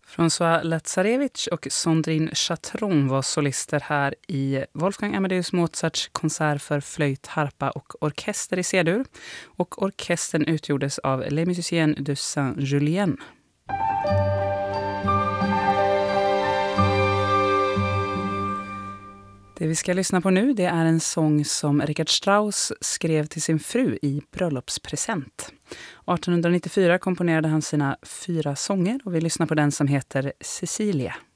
François Lazarevic och Sandrine Chatron var solister här i Wolfgang Amadeus Mozarts konsert för flöjt, harpa och orkester i C-dur. Och orkestern utgjordes av Les Musiciens de Saint-Julien. Det vi ska lyssna på nu, det är en sång som Richard Strauss skrev till sin fru i bröllopspresent. 1894 komponerade han sina 4 sånger och vi lyssnar på den som heter Cecilia.